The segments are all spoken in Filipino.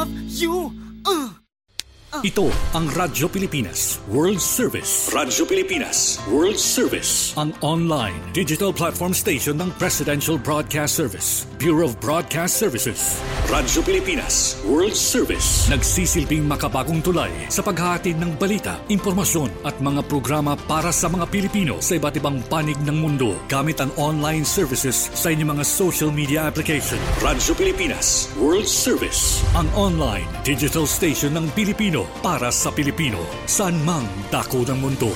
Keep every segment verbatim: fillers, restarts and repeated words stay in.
You. Uh. Ito ang Radyo Pilipinas World Service. Radyo Pilipinas World Service. Ang online digital platform station ng Presidential Broadcast Service, Bureau of Broadcast Services. Radyo Pilipinas World Service. Nagsisilbing makabagong tulay sa paghahatid ng balita, impormasyon at mga programa para sa mga Pilipino sa iba't ibang panig ng mundo gamit ang online services sa inyong mga social media application. Radyo Pilipinas World Service. Ang online digital station ng Pilipino para sa Pilipino, saan mang dako ng mundo.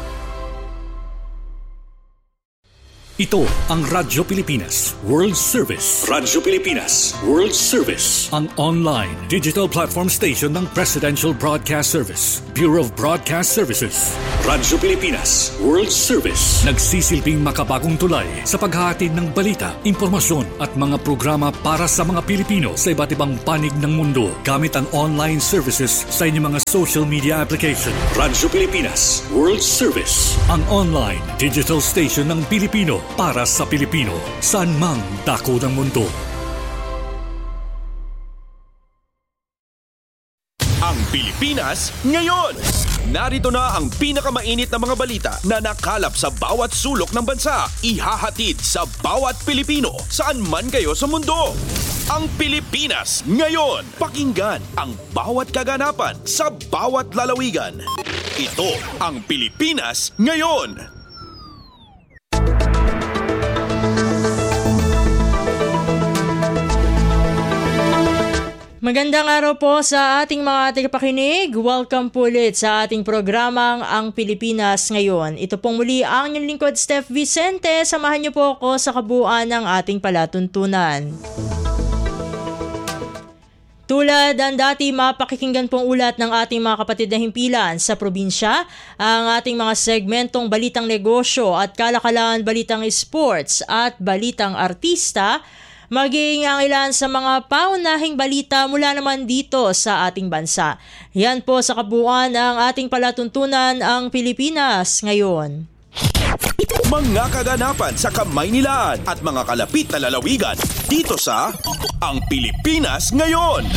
Ito ang Radyo Pilipinas World Service. Radyo Pilipinas World Service. Ang online digital platform station ng Presidential Broadcast Service, Bureau of Broadcast Services. Radyo Pilipinas World Service. Nagsisilbing makabagong tulay sa paghahatid ng balita, impormasyon at mga programa para sa mga Pilipino sa iba't ibang panig ng mundo gamit ang online services sa inyong mga social media application. Radyo Pilipinas World Service. Ang online digital station ng Pilipino para sa Pilipino, saan mang dako ng mundo. Ang Pilipinas ngayon! Narito na ang pinakamainit na mga balita na nakalap sa bawat sulok ng bansa. Ihahatid sa bawat Pilipino, saan man kayo sa mundo. Ang Pilipinas ngayon! Pakinggan ang bawat kaganapan sa bawat lalawigan. Ito ang Pilipinas ngayon! Magandang araw po sa ating mga tagapakinig. Welcome po ulit sa ating programang Ang Pilipinas Ngayon. Ito pong muli ang inyong lingkod, Steph Vicente. Samahan niyo po ako sa kabuuan ng ating palatuntunan. Tulad ang dati mapakikinggan pong ulat ng ating mga kapatid na himpilan sa probinsya, ang ating mga segmentong balitang negosyo at kalakalan, balitang sports at balitang artista, maging ang ilan sa mga paunahing balita mula naman dito sa ating bansa. Yan po sa kabuuan ng ating palatuntunan, Ang Pilipinas Ngayon. Mga kaganapan sa Kamaynilaan at mga kalapit na lalawigan dito sa Ang Pilipinas Ngayon.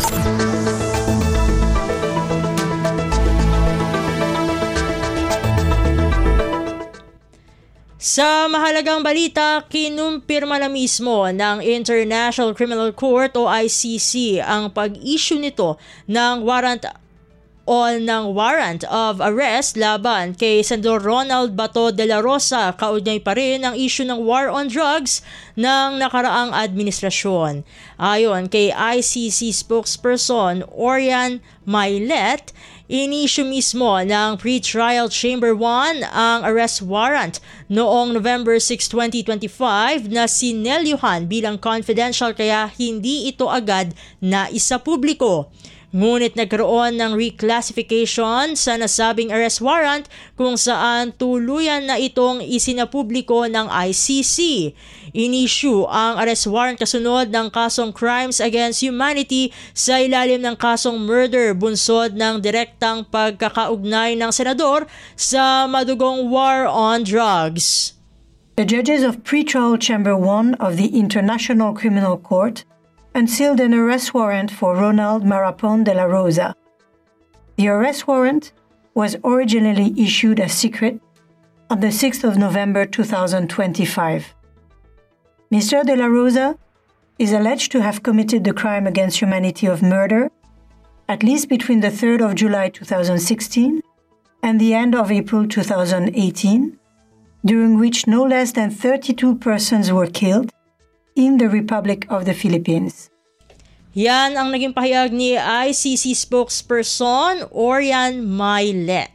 Sa mahalagang balita, kinumpirma na mismo ng International Criminal Court o I C C ang pag-issue nito ng warrant o ng warrant of arrest laban kay Senador Ronald Bato de la Rosa, kaugnay pa rin ang issue ng war on drugs ng nakaraang administrasyon. Ayon kay I C C spokesperson Orian Mailet, in-issue mismo ng Pre-Trial Chamber one ang arrest warrant noong November sixth, twenty twenty-five na sinelyuhan bilang confidential kaya hindi ito agad na isapubliko. Ngunit nagkaroon ng reclassification sa nasabing arrest warrant kung saan tuluyan na itong isinapubliko ng I C C. In-issue ang arrest warrant kasunod ng kasong Crimes Against Humanity sa ilalim ng kasong murder bunsod ng direktang pagkakaugnay ng senador sa madugong war on drugs. The judges of Pre-Trial Chamber one of the International Criminal Court unsealed an arrest warrant for Ronald Marapon de la Rosa. The arrest warrant was originally issued as secret on the sixth of November twenty twenty-five. Mister de la Rosa is alleged to have committed the crime against humanity of murder at least between the third of July twenty sixteen and the end of April twenty eighteen, during which no less than thirty-two persons were killed in the Republic of the Philippines. Yan ang naging pahayag ni I C C spokesperson Orian Mailet.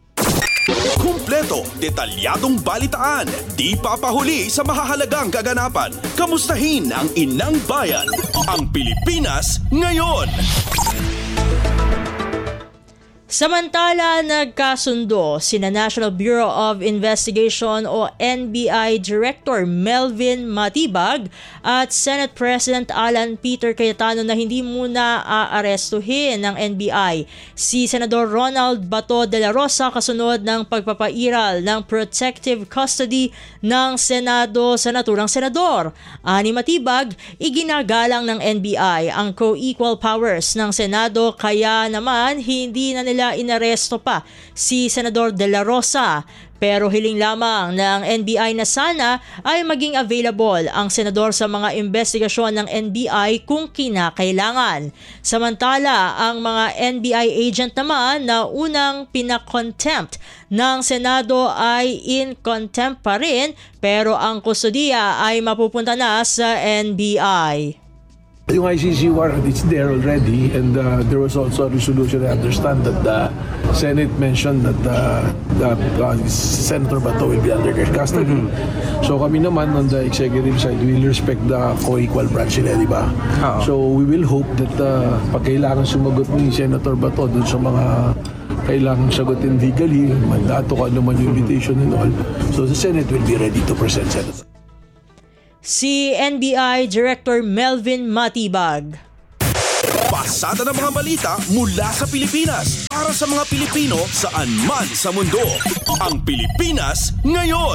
Kumpleto, detalyadong balitaan, di papahuli sa mahahalagang kaganapan. Kamustahin ang inang bayan, ang Pilipinas ngayon. Samantala, nagkasundo sina National Bureau of Investigation o N B I Director Melvin Matibag at Senate President Alan Peter Cayetano na hindi muna aarestuhin ng N B I si Senador Ronald Bato de la Rosa kasunod ng pagpapairal ng protective custody ng Senado sa naturang senador. Ani Matibag, iginagalang ng N B I ang co-equal powers ng Senado kaya naman hindi na nila inaresto pa si Senador de la Rosa. Pero hiling lamang ng N B I na sana ay maging available ang senador sa mga investigasyon ng N B I kung kinakailangan. Samantala, ang mga N B I agent naman na unang pinakontempt ng Senado ay in contempt pa rin pero ang kustodiya ay mapupunta na sa N B I. Yung I C C warrant, it's there already, and uh, there was also a resolution. I understand that the Senate mentioned that, uh, that uh, Senator Bato will be under their custody. Mm-hmm. So kami naman on the executive side, we will respect the co-equal branch nila, di ba? Uh-oh. So we will hope that uh, pag kailangan sumagot ni Senator Bato dun sa mga kailangan sagutin legally, mandato kung ano man yung invitation and all, so the Senate will be ready to present Senator. Si N B I Director Melvin Matibag. Pasada ng mga balita mula sa Pilipinas para sa mga Pilipino saan man sa mundo. Ang Pilipinas Ngayon.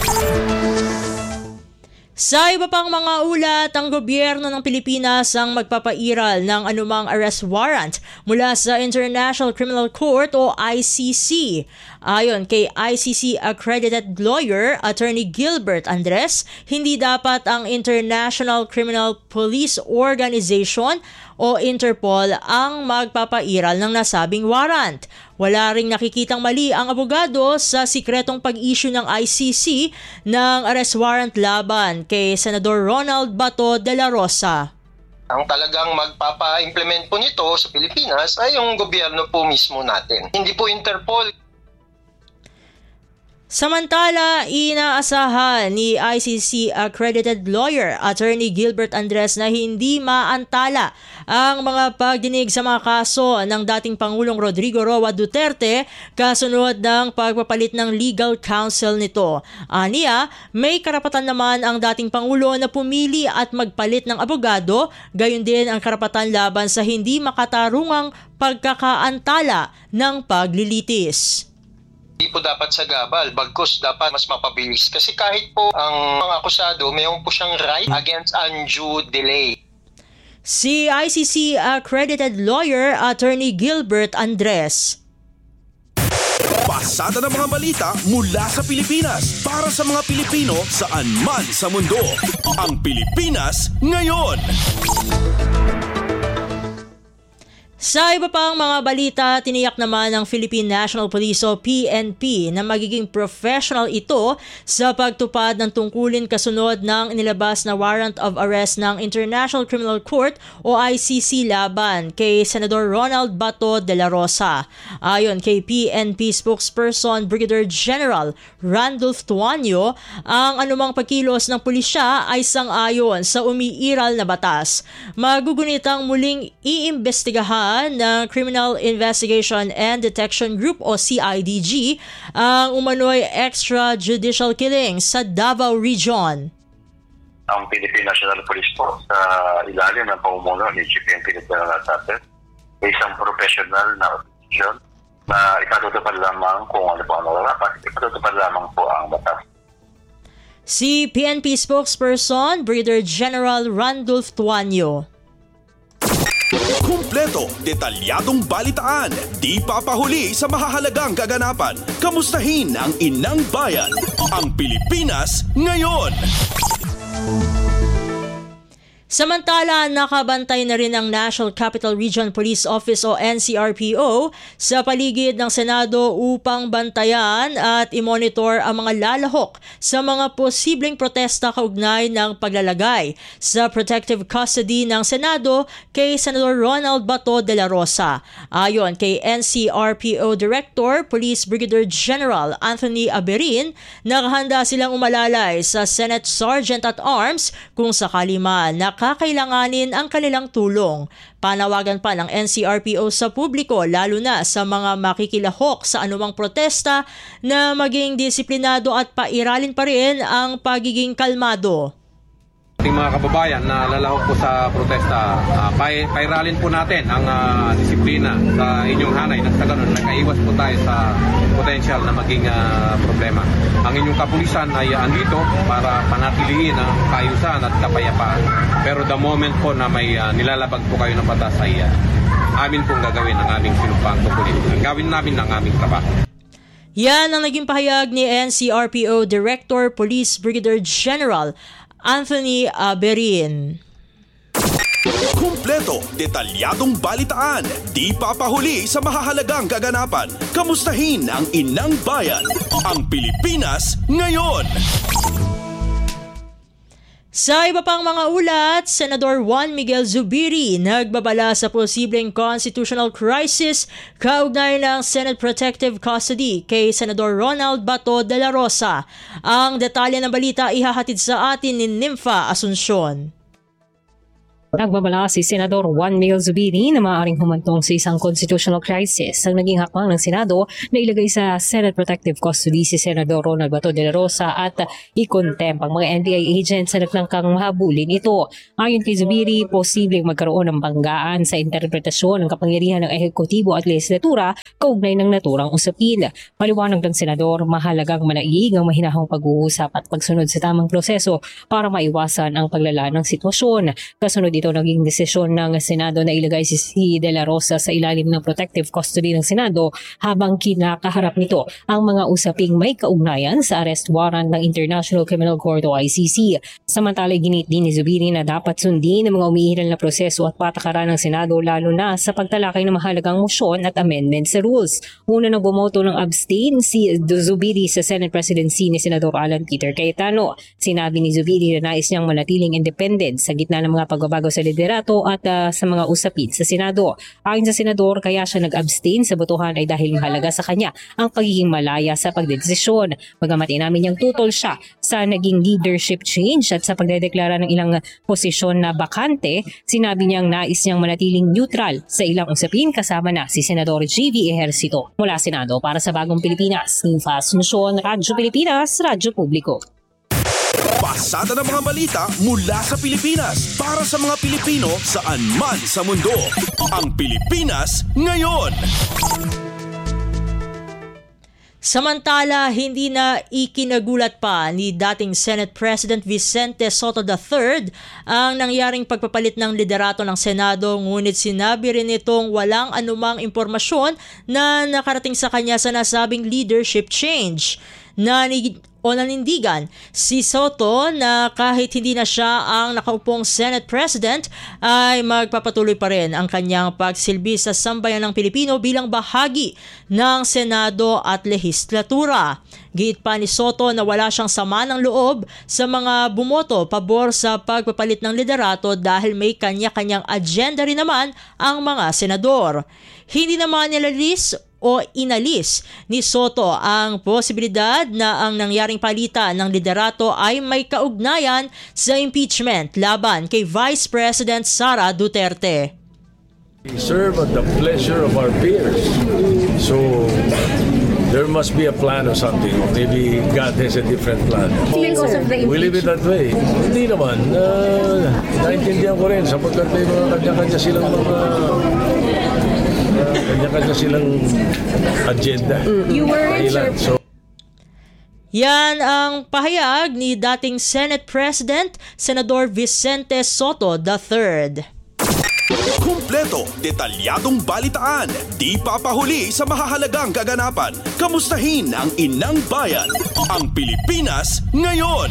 Sa iba pang mga ulat, ang gobyerno ng Pilipinas ang magpapairal ng anumang arrest warrant mula sa International Criminal Court o I C C. Ayon kay I C C accredited lawyer Attorney Gilbert Andres, hindi dapat ang International Criminal Police Organization o Interpol ang magpapairal ng nasabing warrant. Wala ring nakikitang mali ang abogado sa sikretong pag-issue ng I C C ng arrest warrant laban kay Senador Ronald Bato de la Rosa. Ang talagang magpapa-implement po nito sa Pilipinas ay yung gobyerno po mismo natin. Hindi po Interpol. Samantala, inaasahan ni I C C accredited lawyer Attorney Gilbert Andres na hindi maantala ang mga pagdinig sa mga kaso ng dating Pangulong Rodrigo Roa Duterte kasunod ng pagpapalit ng legal counsel nito. Aniya, may karapatan naman ang dating Pangulo na pumili at magpalit ng abogado, gayon din ang karapatan laban sa hindi makatarungang pagkakaantala ng paglilitis. Hindi po dapat sa gabal, bagkus dapat mas mapabilis. Kasi kahit po ang mga akusado, mayroon po siyang right against undue delay. Si I C C accredited lawyer Attorney Gilbert Andres. Pasada ng mga balita mula sa Pilipinas para sa mga Pilipino saan man sa mundo. Ang Pilipinas Ngayon. Sa iba pang mga balita, tiniyak naman ng Philippine National Police o P N P na magiging professional ito sa pagtupad ng tungkulin kasunod ng inilabas na warrant of arrest ng International Criminal Court o I C C laban kay Senador Ronald Bato de la Rosa. Ayon kay P N P spokesperson Brigadier General Randolph Tuanyo, ang anumang pagkilos ng pulisya ay sang-ayon sa umiiral na batas. Magugunitang muling iimbestigahan ng Criminal Investigation and Detection Group o C I D G ang umano'y extrajudicial killing sa Davao Region. Ang Philippine National Police po sa ilalim ng pamumuno ni Chief N P Lieutenant Natasset ay isang professional na organisasyon na ipatutupad lamang kung ano po ang nararapat, ipatutupad lamang po ang batas. Si P N P spokesperson Brigadier General Randolph Tuanyo. Kumpleto, detalyadong balitaan, di papahuli sa mahahalagang kaganapan. Kamustahin ang inang bayan, ang Pilipinas Ngayon. Samantala, nakabantay na rin ang National Capital Region Police Office o N C R P O sa paligid ng Senado upang bantayan at i-monitor ang mga lalahok sa mga posibleng protesta kaugnay ng paglalagay sa protective custody ng Senado kay Senador Ronald Bato de la Rosa. Ayon kay N C R P O Director Police Brigadier General Anthony Aberin, nakahanda silang umalalay sa Senate Sergeant at Arms kung sakali man na kakailanganin ang kanilang tulong. Panawagan pa ng N C R P O sa publiko lalo na sa mga makikilahok sa anumang protesta na maging disiplinado at pairalin pa rin ang pagiging kalmado. Ating mga kababayan na lalahok po sa protesta, uh, pay, pairalin po natin ang uh, disiplina sa inyong hanay nang sa ganun nagkaiwas po tayo sa potential na maging uh, problema. Ang inyong kapulisan ay uh, andito para panatiliin ang kaayusan at kapayapaan. Pero the moment po na may uh, nilalabag po kayo ng batas ay uh, amin pong gagawin ang aming sinumpang tukulin. Gawin namin ang aming trabaho. Yan ang naging pahayag ni N C R P O Director Police Brigadier General Anthony Aberin. Kumpleto, detalyadong balitaan, di papahuli sa mahahalagang kaganapan. Kamustahin ang inang bayan, ang Pilipinas ngayon. Sa iba pang mga ulat, Senador Juan Miguel Zubiri nagbabala sa posibleng constitutional crisis kaugnay ng Senate Protective Custody kay Senador Ronald Bato de la Rosa. Ang detalye ng balita ihahatid sa atin ni Nympha Asuncion. Nagbabala si Senador Juan Miguel Zubiri na maaaring humantong sa isang constitutional crisis ang naging hakbang ng Senado na ilagay sa Senate Protective Custody si Senador Ronald Bato de la Rosa at i-contempt ang mga N B I agents sa nagtangkang mahabulin ito. Ayon kay Zubiri, posibleng magkaroon ng banggaan sa interpretasyon ng kapangyarihan ng ehekutibo at legislatura kaugnay ng naturang usapin. Paliwanag ng Senador, mahalagang manaig ang mahinahong pag-uusap at pagsunod sa tamang proseso para maiwasan ang paglala ng sitwasyon. Kasunod ito naging desisyon ng Senado na ilagay si C. De la Rosa sa ilalim ng protective custody ng Senado habang kinakaharap nito ang mga usaping may kaugnayan sa arrest warrant ng International Criminal Court o I C C. Samantala, ginit din ni Zubiri na dapat sundin ang mga umiiral na proseso at patakaran ng Senado lalo na sa pagtalakay ng mahalagang motion at amendment sa rules. Una nang bumoto ng abstain si Zubiri sa Senate presidency ni Senador Alan Peter Cayetano. Sinabi ni Zubiri na nais niyang manatiling independent sa gitna ng mga pagbabago sa liderato at uh, sa mga usapin sa Senado. Ayon sa Senador, kaya siya nag-abstain sa botohan ay dahil mahalaga sa kanya ang pagiging malaya sa pagdedesisyon. Bagamat inamin niyang tutol siya sa naging leadership change at sa pagdedeklara ng ilang posisyon na bakante, sinabi niyang nais niyang manatiling neutral sa ilang usapin kasama na si Senador J V Ejercito. Mula Senado para sa Bagong Pilipinas, Nympha Asuncion, Radyo Pilipinas, Radyo Publiko. Pasada ng mga balita mula sa Pilipinas para sa mga Pilipino saan man sa mundo. Ang Pilipinas ngayon. Samantala, hindi na ikinagulat pa ni dating Senate President Vicente Sotto the third ang nangyaring pagpapalit ng liderato ng Senado, ngunit sinabi rin itong walang anumang impormasyon na nakarating sa kanya sa nasabing leadership change. Nanig o nanindigan si Sotto na kahit hindi na siya ang nakaupong Senate President ay magpapatuloy pa rin ang kanyang pagsilbi sa sambayan ng Pilipino bilang bahagi ng Senado at lehislatura. Giit pa ni Sotto na wala siyang sama ng loob sa mga bumoto pabor sa pagpapalit ng liderato dahil may kanya-kanyang agenda rin naman ang mga senador. Hindi naman nilalis o inalis ni Sotto ang posibilidad na ang nangyaring palitan ng liderato ay may kaugnayan sa impeachment laban kay Vice President Sara Duterte. We serve at the pleasure of our peers. So there must be a plan or something. Maybe God has a different plan. We leave it that way. Hindi naman. Uh, naintindihan ko rin sapagkat may mga kanya-kanya silang mga kanya-kanya silang agenda. You were So, yan ang pahayag ni dating Senate President Senador Vicente Sotto the third. Kumpleto, detalyadong balitaan, di papahuli sa mahahalagang kaganapan. Kamustahin ang inang bayan, ang Pilipinas ngayon.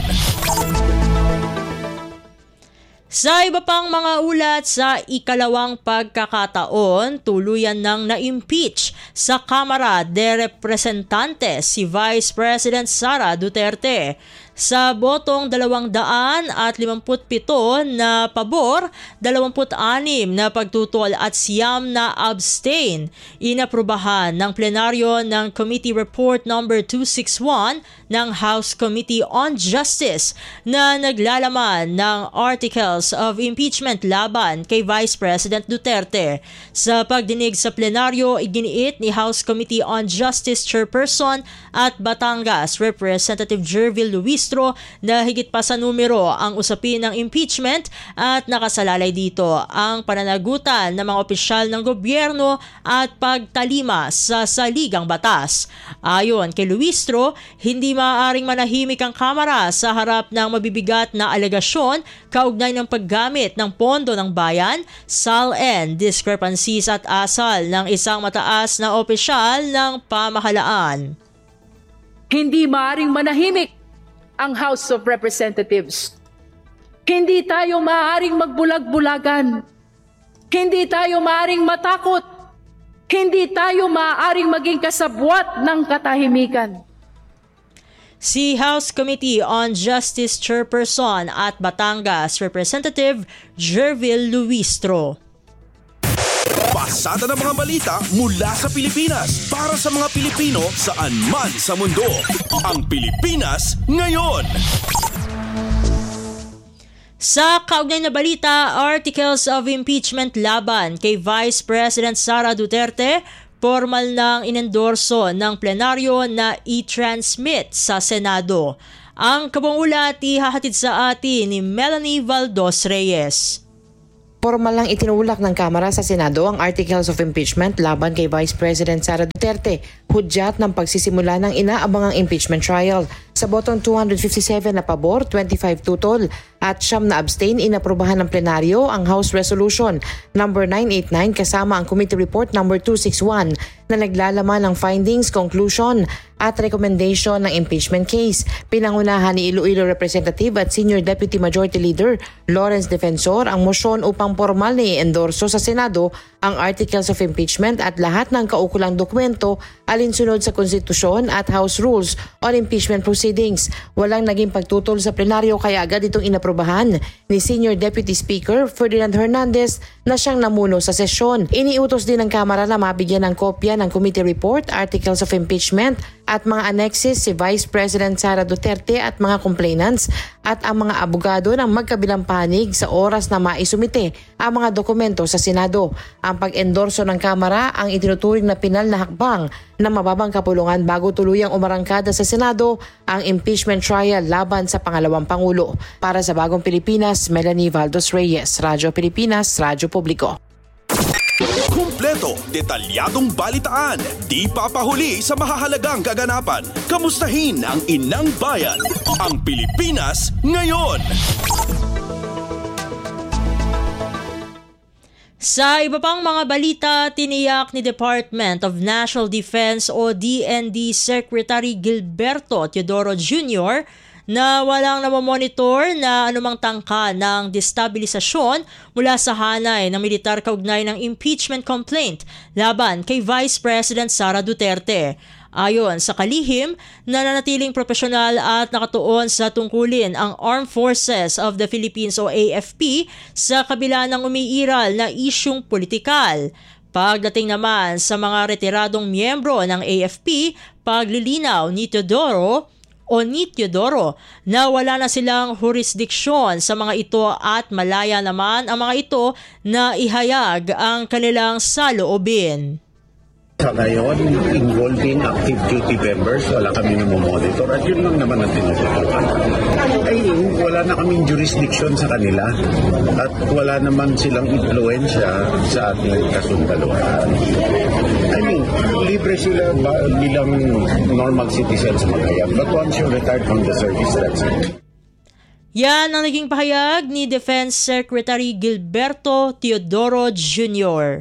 Sa iba pang mga ulat, sa ikalawang pagkakataon, tuluyan nang na-impeach sa Kamara de Representantes si Vice President Sara Duterte. Sa botong dalawang daan at limamput pito na pabor, dalawamput anim na pagtutol at siyam na abstain, inaprubahan ng plenaryo ng Committee Report number two sixty-one ng House Committee on Justice na naglalaman ng articles of impeachment laban kay Vice President Duterte. Sa pagdinig sa plenaryo, iginiit ni House Committee on Justice Chairperson at Batangas Representative Jervil Luis na higit pa sa numero ang usapin ng impeachment at nakasalalay dito ang pananagutan ng mga opisyal ng gobyerno at pagtalima sa saligang batas. Ayon kay Luistro, hindi maaaring manahimik ang Kamara sa harap ng mabibigat na alegasyon kaugnay ng paggamit ng pondo ng bayan, S A L-N, discrepancies at asal ng isang mataas na opisyal ng pamahalaan. Hindi maaaring manahimik ang House of Representatives. Hindi tayo maaaring magbulag-bulagan. Hindi tayo maaaring matakot. Hindi tayo maaaring maging kasabwat ng katahimikan. Si House Committee on Justice Chairperson at Batangas Representative Jervil Luistro. Pasada ng mga balita mula sa Pilipinas para sa mga Pilipino saan man sa mundo. Ang Pilipinas Ngayon. Sa kaugnay na balita, articles of impeachment laban kay Vice President Sara Duterte, formal nang inendorso ng plenaryo na i-transmit sa Senado. Ang kabuang ulat ihahatid sa atin ni Melanie Valdos Reyes. Formal lang itinulak ng Kamara sa Senado ang articles of impeachment laban kay Vice President Sara Duterte, hudyat ng pagsisimula ng inaabangang impeachment trial. Sa botong two fifty-seven na pabor, twenty-five tutol at siyam na abstain, inaprubahan ng plenaryo ang House Resolution number nine eighty-nine kasama ang Committee Report number two sixty-one na naglalaman ng findings, conclusion at recommendation ng impeachment case. Pinangunahan ni Iloilo Representative at Senior Deputy Majority Leader Lawrence Defensor ang motion upang formal na i-endorso sa Senado ang articles of impeachment at lahat ng kaukulang dokumento alinsunod sa konstitusyon at House Rules on Impeachment Proceedings. Walang naging pagtutol sa plenaryo kaya agad itong inaprubahan ni Senior Deputy Speaker Ferdinand Hernandez na siyang namuno sa sesyon. Iniutos din ng Kamara na mabigyan ng kopya ng Committee Report, articles of impeachment at mga annexes si Vice President Sara Duterte at mga complainants at ang mga abogado ng magkabilang panig sa oras na maisumite ang mga dokumento sa Senado. Ang pag-endorso ng Kamara ang itinuturing na pinal na hakbang na mababang kapulungan bago tuluyang umarangkada sa Senado ang impeachment trial laban sa pangalawang Pangulo. Para sa Bagong Pilipinas, Melanie Valdos Reyes, Radyo Pilipinas, Radyo Publiko. Kumpleto, detalyadong balitaan, di papahuli sa mahahalagang kaganapan. Kamustahin ang inang bayan, ang Pilipinas Ngayon. Sa iba pang mga balita, tiniyak ni Department of National Defense o D N D Secretary Gilberto Teodoro Junior na walang namomonitor na anumang tangka ng destabilisasyon mula sa hanay ng militar kaugnay ng impeachment complaint laban kay Vice President Sara Duterte. Ayon sa kalihim, nananatiling profesional at nakatuon sa tungkulin ang Armed Forces of the Philippines o A F P sa kabila ng umiiral na isyung politikal. Pagdating naman sa mga retiradong miyembro ng A F P, paglilinaw ni Teodoro o ni Teodoro na wala na silang jurisdiksyon sa mga ito at malaya naman ang mga ito na ihayag ang kanilang saloobin. Sa ngayon, involving active duty members, wala kami namomonitor at yun lang naman ang tinututukan. Ay, wala na kaming jurisdiction sa kanila at wala naman silang influensya sa ating kasundaluhan. I mean, libre sila bilang normal citizens maghayag. But once you're retired from the service, that's it. Yan ang naging pahayag ni Defense Secretary Gilberto Teodoro Junior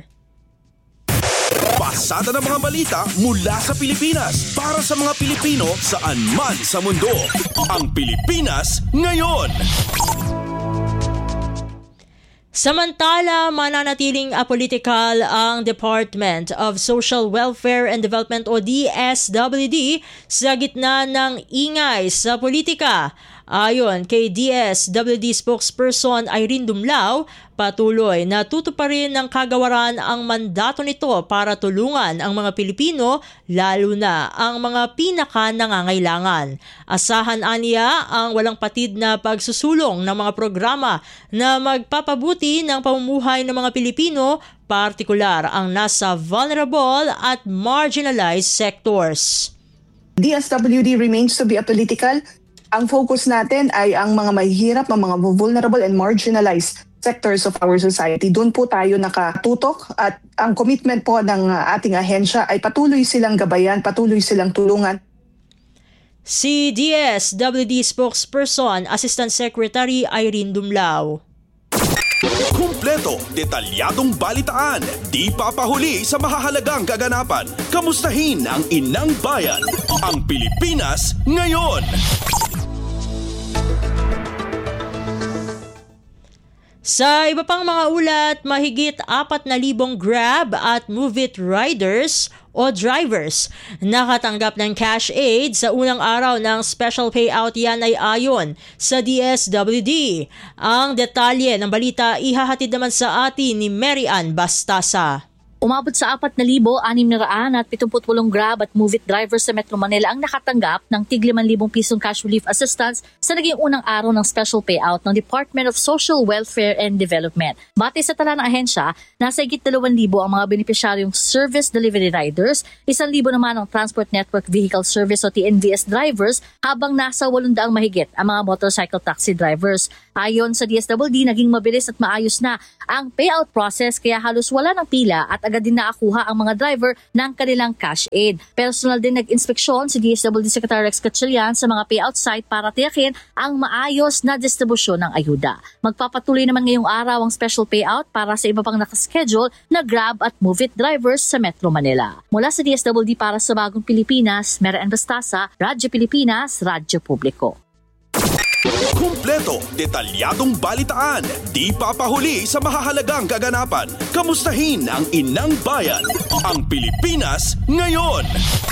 Pasada ng mga balita mula sa Pilipinas para sa mga Pilipino saan man sa mundo. Ang Pilipinas Ngayon. Samantala, mananatiling apolitical ang Department of Social Welfare and Development o D S W D sa gitna ng ingay sa politika. Ayon kay D S W D spokesperson Irene Dumlao, patuloy na tutuparin ng kagawaran ang mandato nito para tulungan ang mga Pilipino, lalo na ang mga pinaka-nangangailangan. Asahan aniya ang walang patid na pagsusulong ng mga programa na magpapabuti ng pamumuhay ng mga Pilipino, partikular ang nasa vulnerable at marginalized sectors. D S W D remains to be apolitical. Ang focus natin ay ang mga mahihirap, ang mga vulnerable and marginalized sectors of our society. Doon po tayo nakatutok at ang commitment po ng ating ahensya ay patuloy silang gabayan, patuloy silang tulungan. Si D S W D spokesperson, Assistant Secretary Irene Dumlao. Kumpleto, detalyadong balitaan, di papahuli sa mahahalagang kaganapan. Kamustahin ang inang bayan, ang Pilipinas ngayon. Sa iba pang mga ulat, mahigit apat na libong Grab at Move It riders o drivers nakatanggap ng cash aid sa unang araw ng special payout. Yan ay ayon sa D S W D. Ang detalye ng balita ihahatid naman sa atin ni Mary Ann Bastasa. Umabot sa apat na libo anim na raan at pitungput walong Grab at Move It drivers sa Metro Manila ang nakatanggap ng tig limang libong pisong cash relief assistance sa naging unang araw ng special payout ng Department of Social Welfare and Development. Batay sa tala ng ahensya, nasa higit dalawang libo ang mga benepisyaryong service delivery riders, isang libo naman ang Transport Network Vehicle Service o T N V S drivers, habang nasa walong daang mahigit ang mga motorcycle taxi drivers. Ayon sa D S W D, naging mabilis at maayos na ang payout process kaya halos wala ng pila at agad din naakuha ang mga driver ng kanilang cash aid. Personal din nag-inspeksyon si D S W D Secretary Rex Gatchalian sa mga payout site para tiyakin ang maayos na distribusyon ng ayuda. Magpapatuloy naman ngayong araw ang special payout para sa iba pang nakaschedule na Grab at Move It drivers sa Metro Manila. Mula sa D S W D para sa Bagong Pilipinas, Mary Ann Bastasa, Radyo Pilipinas, Radyo Publiko. Kumpleto, detalyadong balitaan, di papahuli sa mahahalagang kaganapan. Kamustahin ang inang bayan, ang Pilipinas ngayon.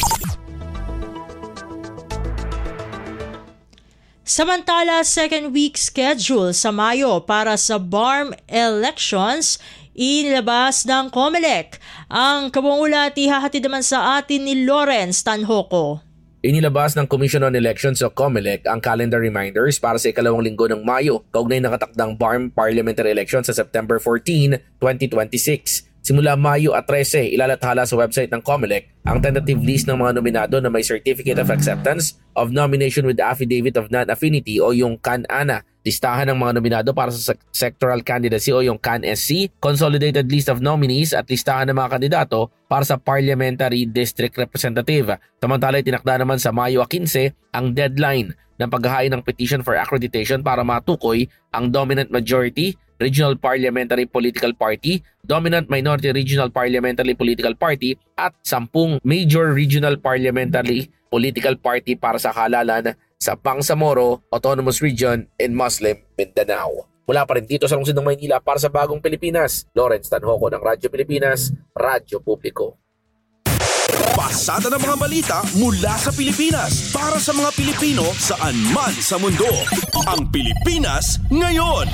Samantala, second week schedule sa Mayo para sa B A R M elections inilabas ng COMELEC. Ang kabuang ulat ihahatid naman sa atin ni Lawrence Tanhoco. Inilabas ng Commission on Elections o COMELEC ang calendar reminders para sa ikalawang linggo ng Mayo, kaugnay nakatakdang B A R M parliamentary election sa September fourteenth, twenty twenty-six. Simula Mayo at thirteen, ilalathala sa website ng COMELEC ang tentative list ng mga nominado na may Certificate of Acceptance of Nomination with Affidavit of Non-Affinity o yung C A N-A N A. Listahan ng mga nominado para sa sectoral candidacy o yung C A N S C, Consolidated List of Nominees at listahan ng mga kandidato para sa Parliamentary District Representative. Samantala, itinakda naman sa Mayo fifteen ang deadline ng paghahain ng petition for accreditation para matukoy ang Dominant Majority Regional Parliamentary Political Party, Dominant Minority Regional Parliamentary Political Party at sampung Major Regional Parliamentary Political Party para sa halalan sa Bangsamoro Autonomous Region in Muslim Mindanao. Mula pa rin dito sa lungsod ng Maynila para sa Bagong Pilipinas, Lawrence Tanhoco ng Radyo Pilipinas, Radyo Publiko. Pasada ng mga balita mula sa Pilipinas para sa mga Pilipino saan man sa mundo. Ang Pilipinas ngayon.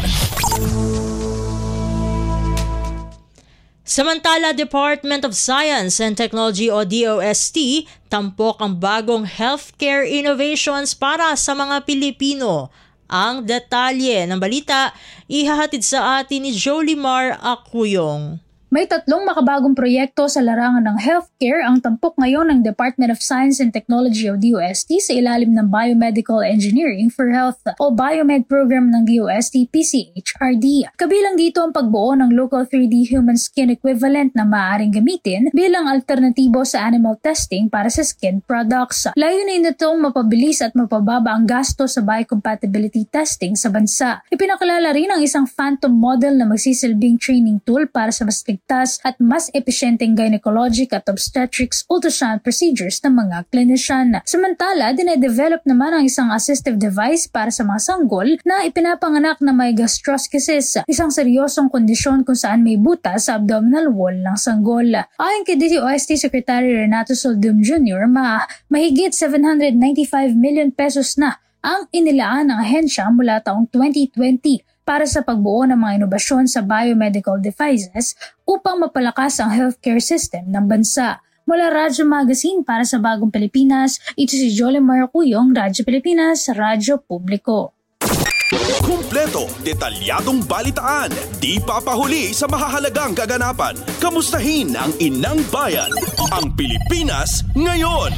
Samantala, Department of Science and Technology o D O S T tampok ang bagong healthcare innovations para sa mga Pilipino. Ang detalye ng balita ihahatid sa atin ni Jolimar Acuyong. May tatlong makabagong proyekto sa larangan ng healthcare ang tampok ngayon ng Department of Science and Technology o D O S T sa ilalim ng Biomedical Engineering for Health o Biomed Program ng D O S T P C H R D. Kabilang dito ang pagbuo ng local three D human skin equivalent na maaaring gamitin bilang alternatibo sa animal testing para sa skin products. Layunin nitong mapabilis at mapababa ang gasto sa biocompatibility testing sa bansa. Ipinakilala rin ang isang phantom model na magsisilbing training tool para sa mas ligtas at mas epesyenteng gynecologic at obstetrics ultrasound procedures ng mga clinician. Samantala, dinedevelop naman ang isang assistive device para sa mga sanggol na ipinapanganak na may gastroschisis, isang seryosong kondisyon kung saan may butas sa abdominal wall ng sanggol. Ayon kay D T O S T Secretary Renato Soldum Junior, ma mahigit seven hundred ninety-five million pesos na ang inilaan ng ahensya mula taong twenty twenty para sa pagbuo ng mga inobasyon sa biomedical devices upang mapalakas ang healthcare system ng bansa. Mula Radyo Magazine para sa Bagong Pilipinas, ito si Jolie Maracuyong, Radyo Pilipinas, Radyo Publiko. Kumpleto, detalyadong balitaan, di papahuli sa mahahalagang kaganapan. Kamustahin ang inang bayan, ang Pilipinas ngayon.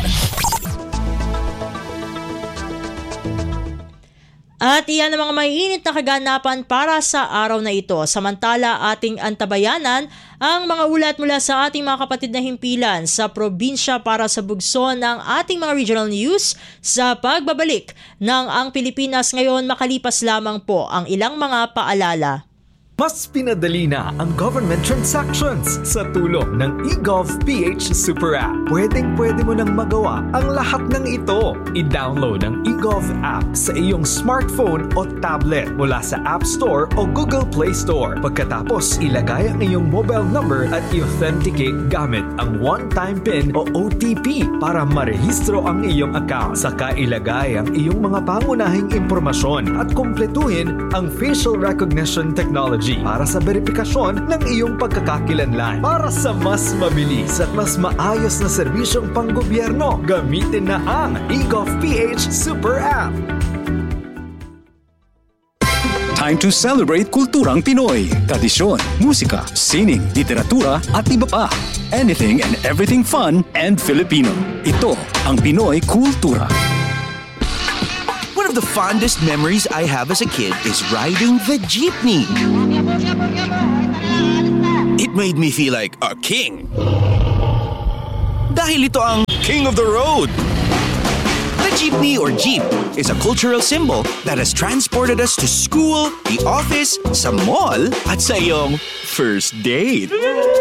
At iyan ang mga maiinit na kaganapan para sa araw na ito. Samantala, ating antabayanan ang mga ulat mula sa ating mga kapatid na himpilan sa probinsya para sa bugso ng ating mga regional news sa pagbabalik ng Ang Pilipinas Ngayon, makalipas lamang po ang ilang mga paalala. Mas pinadali na ang government transactions sa tulong ng eGovPH Super App. Pwedeng-pwede mo nang magawa ang lahat ng ito. I-download ang eGov app sa iyong smartphone o tablet mula sa App Store o Google Play Store. Pagkatapos, ilagay ang iyong mobile number at i-authenticate gamit ang one-time PIN o O T P para marehistro ang iyong account. Saka ilagay ang iyong mga pangunahing impormasyon at kumpletuhin ang facial recognition technology para sa verifikasyon ng iyong pagkakakilanlan. Para sa mas mabilis at mas maayos na serbisyong panggobyerno, gamitin na ang eGovPH Super App. Time to celebrate kulturang Pinoy. Tradisyon, musika, sining, literatura at iba pa. Anything and everything fun and Filipino. Ito ang Pinoy Kultura. One of the fondest memories I have as a kid is riding the jeepney. It made me feel like a king. Dahil ito ang King of the Road. The jeepney or jeep is a cultural symbol that has transported us to school, the office, sa mall, at sa iyong first date.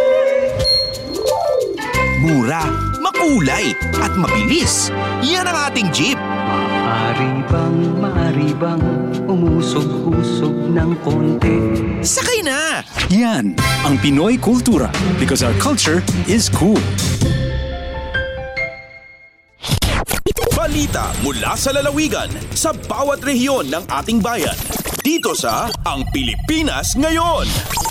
Mura, makulay, at mabilis. Yan ang ating jeep. Maaari bang, maaari bang umusog-usog ng konti? Sakay na! Yan ang Pinoy Kultura because our culture is cool. Balita mula sa lalawigan sa bawat rehiyon ng ating bayan. Dito sa Ang Pilipinas Ngayon.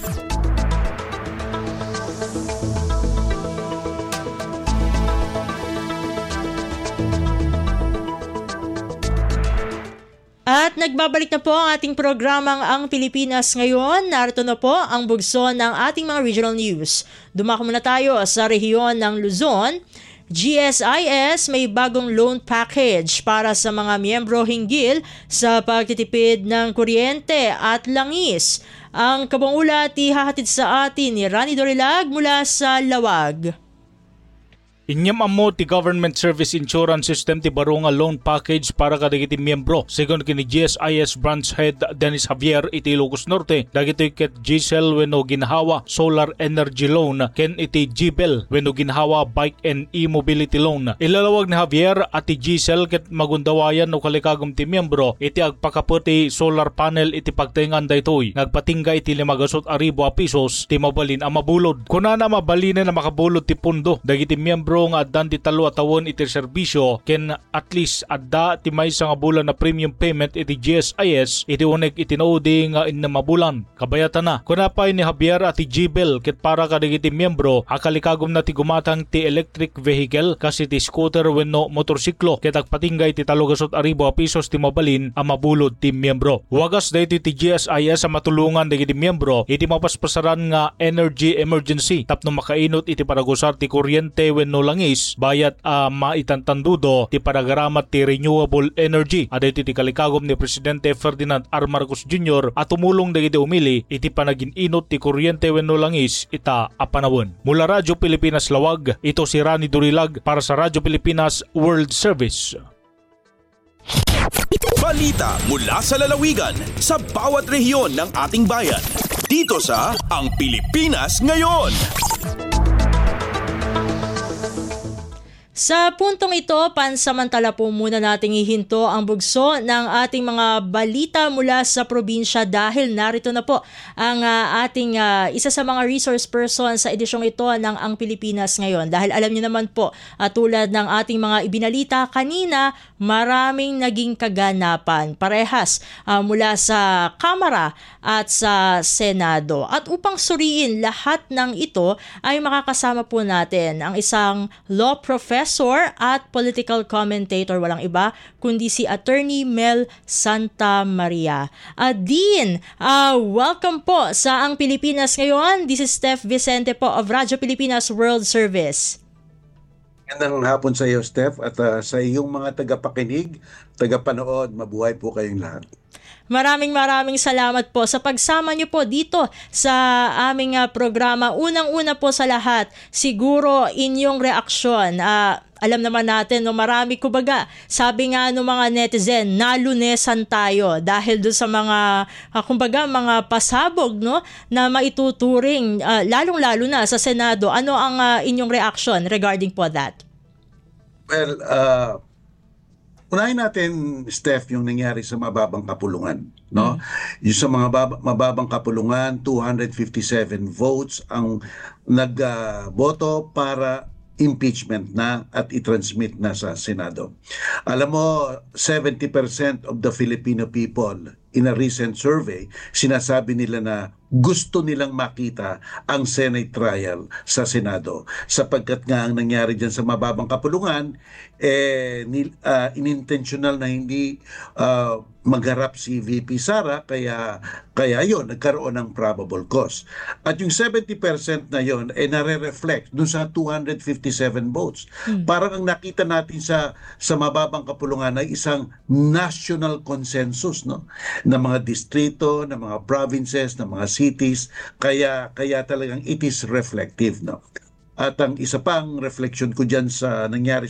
At nagbabalik na po ang ating programang Ang Pilipinas Ngayon. Narito na po ang bugso ng ating mga regional news. Dumako muna tayo sa rehiyon ng Luzon. G S I S may bagong loan package para sa mga miyembro hinggil sa pagtitipid ng kuryente at langis. Ang kabuang ulat ihahatid sa atin ni Rani Dorilag mula sa Lawag. Inyam amo ti Government Service Insurance System ti barunga loan package para kadagiti miyembro. Second kini G S I S Branch Head Dennis Javier iti Ilocos Norte. Dagitoy ket G C E L wenno ginhawa Solar Energy Loan ken iti G B E L wenno ginhawa Bike and E-Mobility Loan. Ilalawag ni Javier at ti G C E L ket magundawayan no kalikagom ti miyembro iti agpakaputi solar panel iti pagtaingan daytoy. Nagpatingga iti limagasot aribo a pesos ti mabalin a mabulod. Kunana mabalin na makabulod ti pundo dagiti miyembro nga addan ti talo a tawon iti serbisyo ken at least adda ti maysa nga bulan na premium payment iti G S I S iti unek itinoodi nga inna mabulan kabayatan na kunapay ni Javier at ti G B E L ket para kadagiti miyembro akalikagom na ti gumatang ti electric vehicle kasi ti scooter wenno motorsiklo ket agpatinggay ti talogasot aribo a pesos ti mabalin a mabulod ti miyembro. Wagas daytoy ti G S I S a matulungan dagiti miyembro iti mapaspasaran nga energy emergency tapno makainot iti paragusar ti kuryente wenno langis bayat a uh, maitantandudo ti paragaramat ti renewable energy. Aday ti kalikagom ni Presidente Ferdinand R. Marcos Junior at tumulong dagiti umili iti panagin-inot ti kuryente wenno langis ita a panawon. Mula Radyo Pilipinas Lawag, ito si Rani Durilag para sa Radyo Pilipinas World Service. Balita mula sa lalawigan sa bawat rehiyon ng ating bayan. Dito sa Ang Pilipinas Ngayon. Sa puntong ito, pansamantala po muna nating ihinto ang bugso ng ating mga balita mula sa probinsya dahil narito na po ang uh, ating uh, isa sa mga resource person sa edisyong ito ng Ang Pilipinas Ngayon. Dahil alam niyo naman po, uh, tulad ng ating mga ibinalita kanina, maraming naging kaganapan parehas uh, mula sa Kamara at sa Senado. At upang suriin lahat ng ito ay makakasama po natin ang isang law professor at political commentator, walang iba kundi si Attorney Mel Santa Maria. Uh, Dean, uh, welcome po sa Ang Pilipinas Ngayon. This is Steph Vicente po of Radyo Pilipinas World Service. Magandang hapon sa iyo, Steph, at uh, sa iyong mga tagapakinig, tagapanood, mabuhay po kayong lahat. Maraming maraming salamat po sa pagsama niyo po dito sa aming uh, programa. Unang-una po sa lahat, siguro inyong reaksyon. Uh, alam naman natin, no, marami kubaga, sabi nga ng mga netizen, nalunesan tayo dahil doon sa mga, uh, kumbaga, mga pasabog, no, na maituturing, uh, lalong-lalo na sa Senado. Ano ang uh, inyong reaction regarding po that? Well, uh, unahin natin, Steph, yung nangyari sa mababang kapulungan, no? Mm. Yung sa mga bab- mababang kapulungan, two hundred fifty-seven votes ang nagboto uh, para impeachment na at i-transmit na sa Senado. Alam mo, seventy percent of the Filipino people in a recent survey, sinasabi nila na gusto nilang makita ang Senate trial sa Senado. Sapagkat nga ang nangyari dyan sa mababang kapulungan, eh, nil, uh, inintentional na hindi uh, magharap si V P Sara, kaya, kaya yun, nagkaroon ng probable cause. At yung seventy percent na yun, eh, nare-reflect dun sa two hundred fifty-seven votes. Hmm. Parang ang nakita natin sa, sa mababang kapulungan ay isang national consensus, no? Na mga distrito, na mga provinces, na mga cities, kaya kaya talagang it is reflective, no. At ang isa pang reflection ko diyan sa nangyari